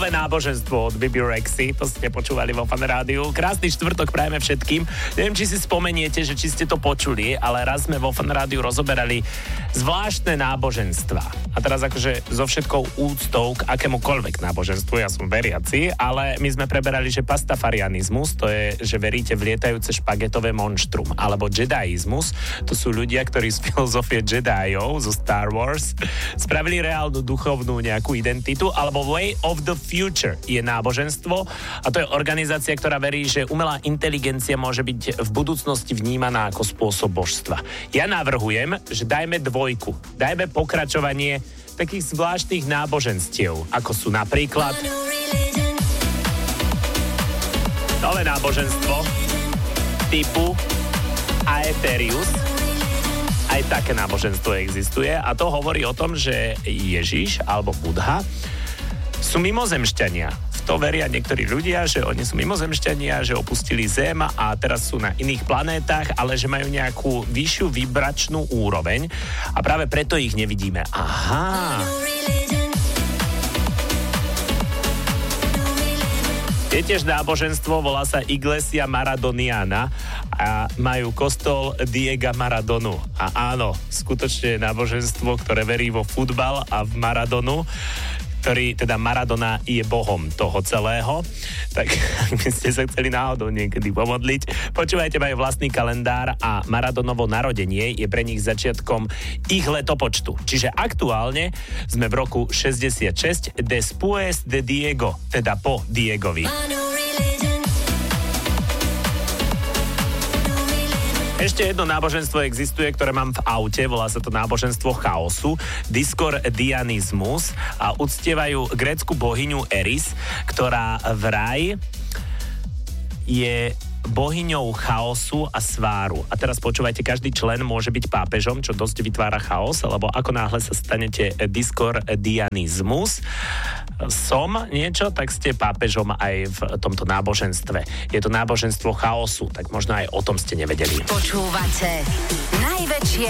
Nové náboženstvo od Bibi Rexy, to ste počúvali vo Fan Rádiu. Krásny štvrtok prajeme všetkým. Neviem, či si spomeniete, že či ste to počuli, ale raz sme vo Fan Rádiu rozoberali zvláštne náboženstva. A teraz akože so všetkou úctou k akémukoľvek náboženstvu, ja som veriaci, ale my sme preberali, že pastafarianizmus, to je, že veríte v lietajúce špagetové monštrum, alebo jedaizmus, to sú ľudia, ktorí z filozofie Jediov, zo Star Wars, spravili reálnu duchovnú nejakú identitu, alebo Way of the Future je náboženstvo a to je organizácia, ktorá verí, že umelá inteligencia môže byť v budúcnosti vnímaná ako spôsob božstva. Ja navrhujem, že dajme dvojku, dajme pokračovanie takých zvláštnych náboženstiev, ako sú napríklad nové náboženstvo typu Aetherius. Aj také náboženstvo existuje a to hovorí o tom, že Ježiš alebo Budha sú mimozemšťania. V to veria niektorí ľudia, že oni sú mimozemšťania, že opustili Zem a teraz sú na iných planétach, ale že majú nejakú vyššiu vibračnú úroveň a práve preto ich nevidíme. Aha. Je tiež náboženstvo, volá sa Iglesia Maradoniana a majú kostol Diega Maradonu. A áno, skutočne je náboženstvo, ktoré verí vo futbal a v Maradonu, ktorý, teda Maradona je bohom toho celého. Tak ak by ste sa chceli náhodou niekedy pomodliť, počúvajte, majú vlastný kalendár a Maradonovo narodenie je pre nich začiatkom ich letopočtu. Čiže aktuálne sme v roku 66 después de Diego, teda po Diegovi. Ešte jedno náboženstvo existuje, ktoré mám v aute, volá sa to náboženstvo chaosu, Discordianizmus a uctievajú grécku bohyňu Eris, ktorá vraj je bohyňou chaosu a sváru. A teraz počúvajte, každý člen môže byť pápežom, čo dosť vytvára chaos, lebo ako náhle sa stanete Discordianizmus niečo, tak ste pápežom aj v tomto náboženstve. Je to náboženstvo chaosu, tak možno aj o tom ste nevedeli. Počúvate najväčšie